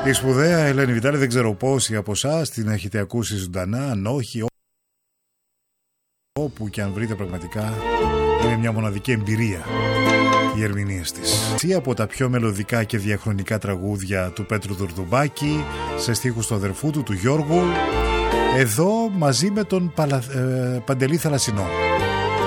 Η σπουδαία Ελένη Βιτάλη, δεν ξέρω πόσοι από εσάς την έχετε ακούσει ζωντανά, αν όχι, όπου και αν βρείτε, πραγματικά είναι μια μοναδική εμπειρία οι ερμηνείες της. Από τα πιο μελωδικά και διαχρονικά τραγούδια του Πέτρου Δουρδουμπάκη, σε στίχους του αδερφού του Γιώργου, εδώ μαζί με τον Παντελή Θαλασσινό.